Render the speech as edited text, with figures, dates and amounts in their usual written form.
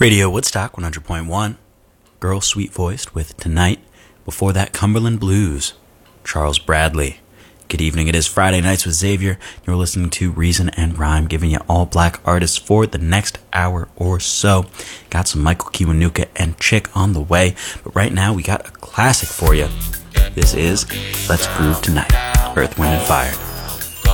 Radio Woodstock 100.1. Girl Sweet Voiced with Tonight. Before that, Cumberland Blues. Charles Bradley. Good evening. It is Friday Nights with Xavier. You're listening to Reason and Rhyme, giving you all black artists for the next hour or so. Got some Michael Kiwanuka and Chick on the way, but right now we got a classic for you. This is Let's Groove Tonight, Earth, Wind and Fire.